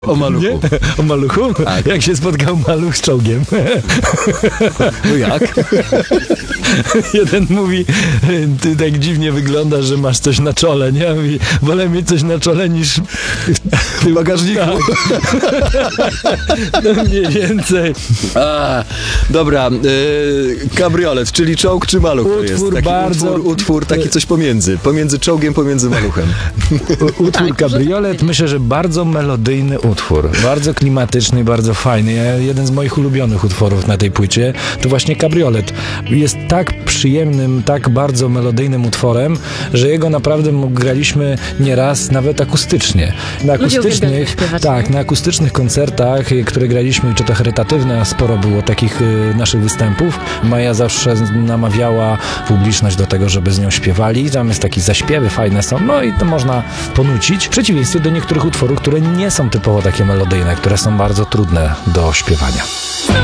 O maluchu. Nie? O maluchu? Tak. Jak się spotkał maluch z czołgiem. No jak? Jeden mówi, ty tak dziwnie wyglądasz, że masz coś na czole, nie? Mówi, wolę mieć coś na czole niż W bagażniku. no mniej więcej. Dobra, kabriolet, czyli czołg czy maluch to jest? Utwór Taki bardzo- utwór, taki coś pomiędzy. Pomiędzy czołgiem, pomiędzy maluchem. Utwór Kabriolet, myślę, że bardzo melodyjny utwór. Bardzo klimatyczny, bardzo fajny. Jeden z moich ulubionych utworów na tej płycie to właśnie Kabriolet. Jest tak przyjemnym, tak bardzo melodyjnym utworem, że jego naprawdę graliśmy nieraz nawet akustycznie. Na Ludzie uwielbiają akustycznych, śpiewać, tak, na akustycznych koncertach, które graliśmy, czy to charytatywne, a sporo było takich naszych występów. Maja zawsze namawiała publiczność do tego, żeby z nią śpiewali. Tam jest takie zaśpiewy fajne są, no i to można ponucić. W przeciwieństwie do niektórych utworów, które nie są typowo takie melodyjne, które są bardzo trudne do śpiewania.